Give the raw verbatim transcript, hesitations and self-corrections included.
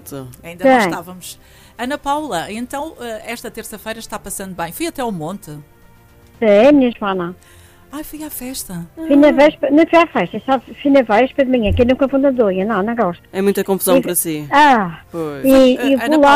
Ainda não Tem. estávamos. Ana Paula, então eh, esta terça-feira está passando bem. Fui até ao monte. É, minha Joana. Ai, fui à festa. Fui na véspera, não fui à festa, só fui na véspera de manhã, que eu nunca vou na doia, não, não gosto. É muita confusão E- para si. Ah, Pois. e, Mas, e eh, vou Ana lá